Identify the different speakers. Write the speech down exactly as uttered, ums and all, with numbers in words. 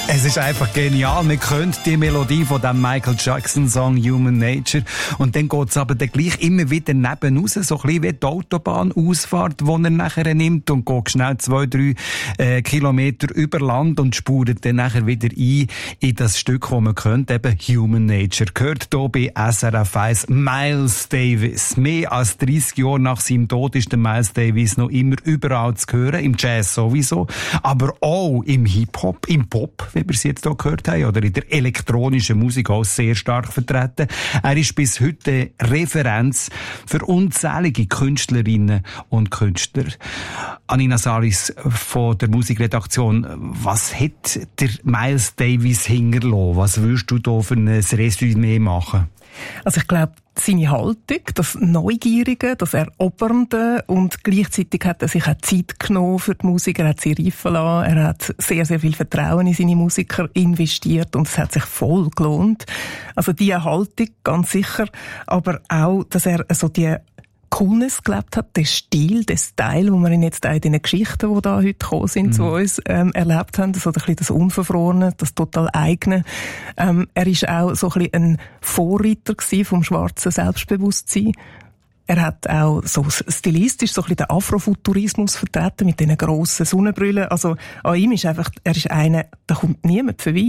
Speaker 1: Es ist einfach genial. Man kennt die Melodie von dem Michael Jackson-Song Human Nature. Und dann geht es aber dann gleich immer wieder neben raus, so ein bisschen wie die Autobahnausfahrt, die er nachher nimmt und geht schnell zwei, drei äh, Kilometer über Land und spurt dann nachher wieder ein in das Stück, das man kennt, eben Human Nature. Gehört hier bei S R F eins Miles Davis. Mehr als dreissig Jahre nach seinem Tod ist der Miles Davis noch immer überall zu hören, im Jazz sowieso, aber auch im Hip-Hop, im Pop, wie wir es jetzt hier gehört haben, oder in der elektronischen Musik auch sehr stark vertreten. Er ist bis heute Referenz für unzählige Künstlerinnen und Künstler. Anina Saris von der Musikredaktion, was hat der Miles Davis hinterlassen? Was würdest du da für ein Resümee machen?
Speaker 2: Also ich glaube, seine Haltung, das Neugierige, das Erobernde und gleichzeitig hat er sich auch Zeit genommen für die Musik, er hat sie reifen lassen, er hat sehr, sehr viel Vertrauen in seine Musiker investiert und es hat sich voll gelohnt. Also diese Haltung, ganz sicher, aber auch, dass er so die Coolness gelebt hat, den Stil, den Style, wo wir ihn jetzt auch in den Geschichten, die da heute gekommen sind, mhm. zu uns, ähm, erlebt haben, so ein bisschen das Unverfrorene, das total eigene. Ähm, er ist auch so ein bisschen ein Vorreiter gewesen vom schwarzen Selbstbewusstsein. Er hat auch so stilistisch so ein bisschen den Afrofuturismus vertreten mit diesen grossen Sonnenbrillen. Also an ihm ist einfach, er ist einer, da kommt niemand vorbei.